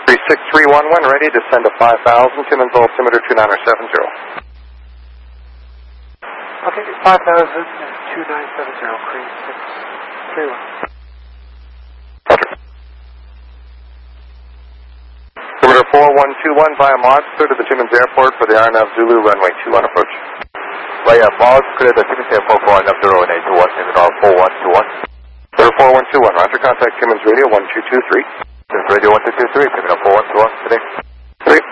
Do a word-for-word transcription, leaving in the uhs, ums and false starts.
three six three one one, ready to send a five thousand, Timmins altimeter two nine seven zero. Okay, five thousand two nine seven zero, three six three one. Roger. Altimeter four one two one via Mars, clear to the Timmins Airport for the R N A V Zulu runway two one approach. Via Mars, clear the Timmins Airport for R N A V zero and eight two one, Timmins four one two one. Altimeter four one two one, roger, contact Timmins Radio one two two three. Timmins Radio one two two three, Timmins four one two one, today.